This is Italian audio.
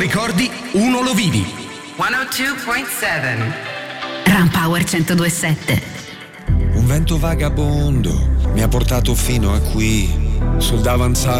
ricordi, uno lo vivi. 102.7 Rampower 102.7. Un vento vagabondo mi ha portato fino a qui, sul davanzale